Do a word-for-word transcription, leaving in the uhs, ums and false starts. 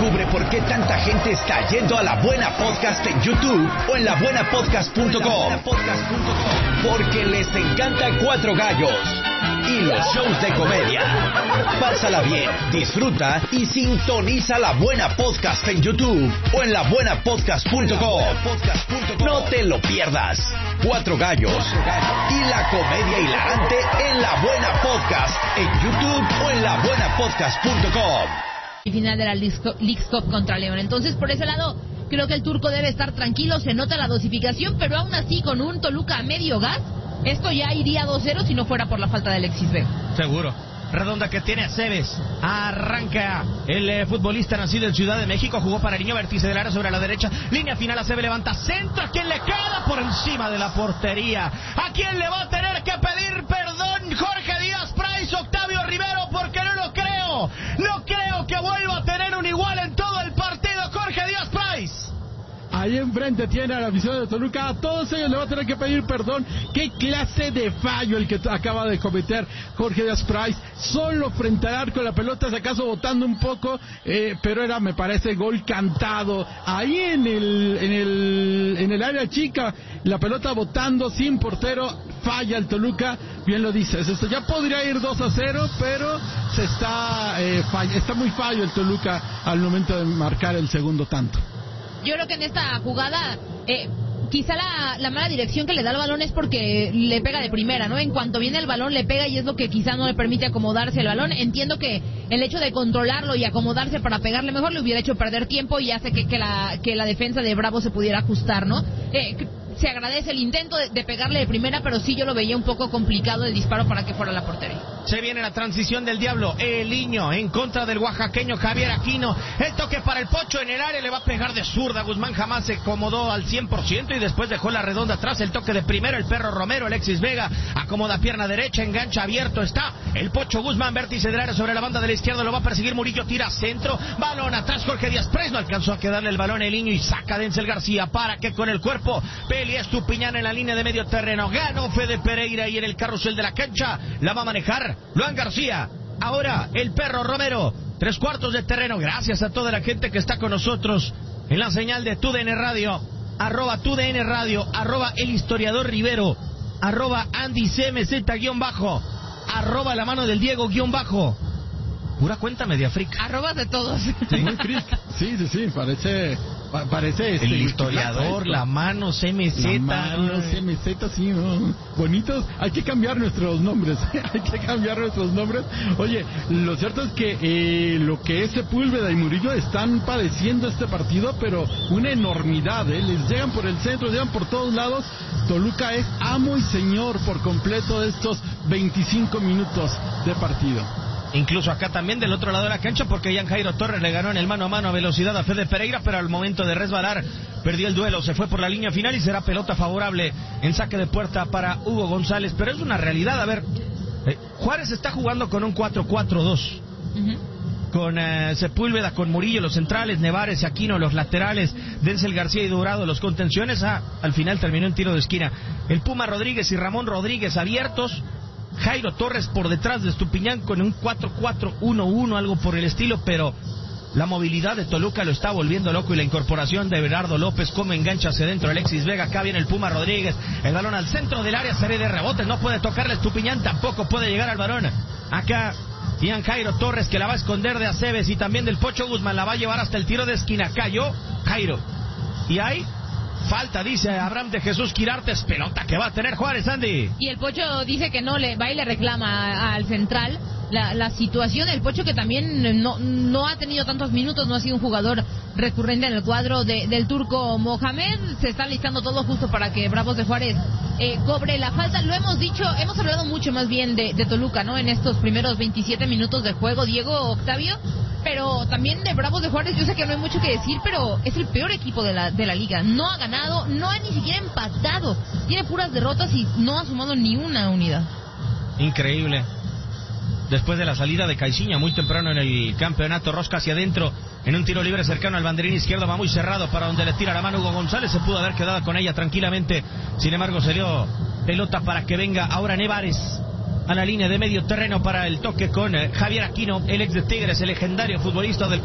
Descubre por qué tanta gente está yendo a La Buena Podcast en YouTube o en la buena podcast punto com. Porque les encanta Cuatro Gallos y los shows de comedia. Pásala bien, disfruta y sintoniza La Buena Podcast en YouTube o en la buena podcast punto com. No te lo pierdas. Cuatro Gallos y la comedia hilarante en La Buena Podcast en YouTube o en la buena podcast punto com. Y final de la Leagues Cup contra León. Entonces, por ese lado, creo que el turco debe estar tranquilo. Se nota la dosificación, pero aún así, con un Toluca a medio gas, esto ya iría dos cero si no fuera por la falta de Alexis Vega. Seguro. Redonda que tiene a Cebes. Arranca el eh, futbolista nacido en Ciudad de México. Jugó para Niño, vértice del área sobre la derecha. Línea final, a Cebes levanta centro. ¿A quién le queda por encima de la portería? ¿A quién le va a tener que pedir perdón Jorge Díaz Price, Octavio Rivero? Porque no lo creo. No creo que vuelva a tener un igual en todo el partido Jorge Díaz Price. Ahí enfrente tiene a la afición de Toluca. A todos ellos le va a tener que pedir perdón. Qué clase de fallo el que acaba de cometer Jorge Díaz Price. Solo frente al arco, la pelota se acaso botando un poco, eh, pero era, me parece, gol cantado. Ahí en el, en el, en el área chica, la pelota botando sin portero, falla el Toluca. Bien lo dices, esto ya podría ir dos a cero, pero se está, eh, falla, está muy fallo el Toluca al momento de marcar el segundo tanto. Yo creo que en esta jugada, eh, quizá la, la mala dirección que le da el balón es porque le pega de primera, ¿no? En cuanto viene el balón le pega y es lo que quizá no le permite acomodarse el balón. Entiendo que el hecho de controlarlo y acomodarse para pegarle mejor le hubiera hecho perder tiempo y hace que, que, la, que la defensa de Bravo se pudiera ajustar, ¿no? Eh, se agradece el intento de, de pegarle de primera, pero sí yo lo veía un poco complicado el disparo para que fuera la portería. Se viene la transición del Diablo, el Niño en contra del oaxaqueño Javier Aquino. El toque para el Pocho en el área, le va a pegar de zurda. Guzmán jamás se acomodó al cien por ciento y después dejó la redonda atrás. El toque de primero, el Perro Romero, Alexis Vega acomoda pierna derecha, engancha abierto, está el Pocho Guzmán, vértice del área sobre la banda de la izquierda, lo va a perseguir Murillo, tira centro, balón atrás, Jorge Díaz Price no alcanzó a quedarle el balón el Niño y saca Denzel García para que con el cuerpo Peli Estupiñán en la línea de medio terreno. Ganó Fede Pereira y en el carrusel de la cancha la va a manejar Luan García. Ahora el Perro Romero, tres cuartos de terreno. Gracias a toda la gente que está con nosotros en la señal de TUDN Radio, arroba TUDN Radio, arroba el historiador Rivero, arroba Andy C M Z guión bajo, arroba la mano del Diego guión bajo. Pura cuenta media frica. Arrobas de todos. Sí, muy fric. Sí, sí, sí, parece... Pa- parece este, el historiador, la mano C M Z. La mano C M Z, sí, ¿no? Bonitos. Hay que cambiar nuestros nombres. Hay que cambiar nuestros nombres. Oye, lo cierto es que eh, lo que es Sepúlveda y Murillo están padeciendo este partido, pero una enormidad, ¿eh? Les llegan por el centro, llegan por todos lados. Toluca es amo y señor por completo de estos veinticinco minutos de partido. Incluso acá también del otro lado de la cancha, porque Jan Jairo Torres le ganó en el mano a mano a velocidad a Fede Pereira, pero al momento de resbalar perdió el duelo, se fue por la línea final y será pelota favorable en saque de puerta para Hugo González. Pero es una realidad, a ver, eh, Juárez está jugando con un cuatro cuatro dos. Uh-huh. Con eh, Sepúlveda, con Murillo, los centrales, Nevares y Aquino, los laterales, Denzel García y Dorado, los contenciones. Ah, al final terminó en tiro de esquina. El Puma Rodríguez y Ramón Rodríguez abiertos. Jairo Torres por detrás de Estupiñán con un cuatro cuatro uno uno, algo por el estilo, pero la movilidad de Toluca lo está volviendo loco y la incorporación de Berardo López, como engancha hacia dentro Alexis Vega. Acá viene el Puma Rodríguez, el balón al centro del área, serie de rebotes, no puede tocarle Estupiñán, tampoco puede llegar al balón. Acá Ian Jairo Torres, que la va a esconder de Aceves y también del Pocho Guzmán, la va a llevar hasta el tiro de esquina. Cayó Jairo y hay falta, dice Abraham de Jesús Quirartes, pelota que va a tener Juárez, Andy. Y el Pocho dice que no, le va y le reclama al central la, la situación. El Pocho, que también no, no ha tenido tantos minutos, no ha sido un jugador recurrente en el cuadro de, del turco Mohamed. Se está listando todo justo para que Bravos de Juárez eh, cobre la falta. Lo hemos dicho, hemos hablado mucho más bien de, de Toluca, ¿no? En estos primeros veintisiete minutos de juego, Diego, Octavio. Pero también de Bravos de Juárez, yo sé que no hay mucho que decir, pero es el peor equipo de la de la liga. No ha ganado, no ha ni siquiera empatado. Tiene puras derrotas y no ha sumado ni una unidad. Increíble. Después de la salida de Caixinha muy temprano en el campeonato, rosca hacia adentro, en un tiro libre cercano al banderín izquierdo, va muy cerrado para donde le tira la mano Hugo González. Se pudo haber quedado con ella tranquilamente, sin embargo se dio pelota para que venga ahora Nevares a la línea de medio terreno para el toque con eh, Javier Aquino, el ex de Tigres, el legendario futbolista del